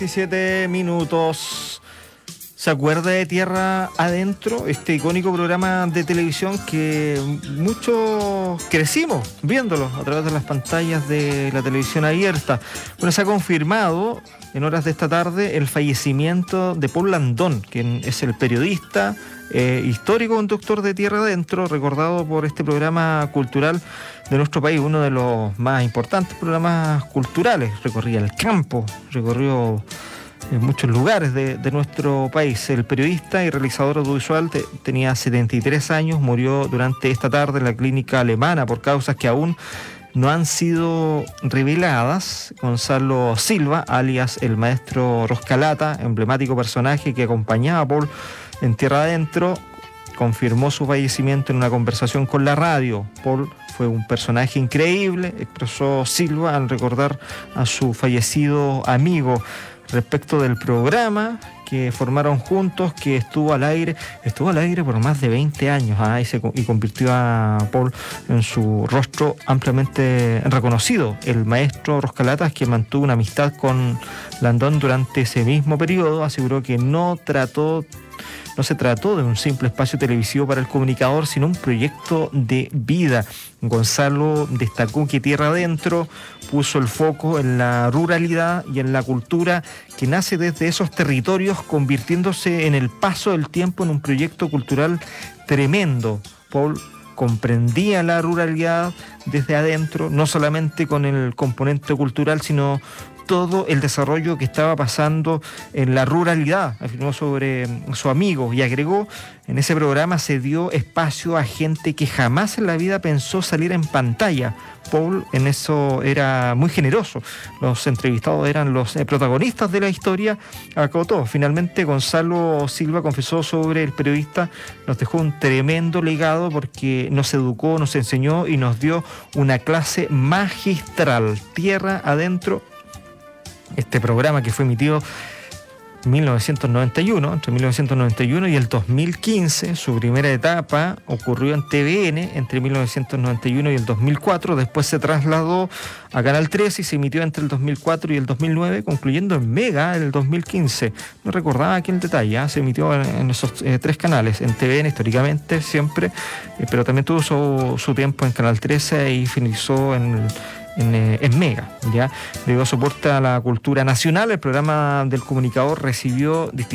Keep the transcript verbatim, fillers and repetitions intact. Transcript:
diecisiete minutos. ¿Se acuerda de Tierra Adentro? Este icónico programa de televisión que muchos crecimos viéndolo a través de las pantallas de la televisión abierta. Bueno, se ha confirmado en horas de esta tarde el fallecimiento de Paul Landón, quien es el periodista, eh, histórico conductor de Tierra Adentro, recordado por este programa cultural de nuestro país, uno de los más importantes programas culturales. Recorría el campo, recorrió en muchos lugares de, de nuestro país. El periodista y realizador audiovisual te, tenía setenta y tres años, murió durante esta tarde en la clínica alemana por causas que aún no han sido reveladas. Gonzalo Silva, alias el maestro Roscalata, emblemático personaje que acompañaba a Paul en Tierra Adentro, confirmó su fallecimiento en una conversación con la radio. Paul fue un personaje increíble, expresó Silva al recordar a su fallecido amigo. Respecto del programa que formaron juntos, que estuvo al aire, estuvo al aire por más de veinte años, ¿ah? y, se, y convirtió a Paul en su rostro ampliamente reconocido. El maestro Roscalatas, que mantuvo una amistad con Landón durante ese mismo periodo, aseguró que no trató No se trató de un simple espacio televisivo para el comunicador, sino un proyecto de vida. Gonzalo destacó que Tierra Adentro puso el foco en la ruralidad y en la cultura que nace desde esos territorios, convirtiéndose en el paso del tiempo en un proyecto cultural tremendo. Paul comprendía la ruralidad desde adentro, no solamente con el componente cultural, sino todo el desarrollo que estaba pasando en la ruralidad, afirmó sobre su amigo y agregó: en ese programa se dio espacio a gente que jamás en la vida pensó salir en pantalla. Paul en eso era muy generoso. Los entrevistados eran los eh, protagonistas de la historia, acotó. Finalmente, Gonzalo Silva confesó sobre el periodista: nos dejó un tremendo legado porque nos educó, nos enseñó y nos dio una clase magistral. Tierra Adentro, este programa que fue emitido en mil novecientos noventa y uno, entre mil novecientos noventa y uno y el dos mil quince, su primera etapa ocurrió en T V N entre mil novecientos noventa y uno y el dos mil cuatro, después se trasladó a Canal trece y se emitió entre el dos mil cuatro y el dos mil nueve, concluyendo en Mega en el dos mil quince. No recordaba aquí el detalle, ¿eh? Se emitió en, en esos eh, tres canales, en T V N históricamente siempre, eh, pero también tuvo su, su tiempo en Canal trece y finalizó en el En, eh, en Mega, ¿ya? Le dio soporte a la cultura nacional. El programa del comunicador recibió distintos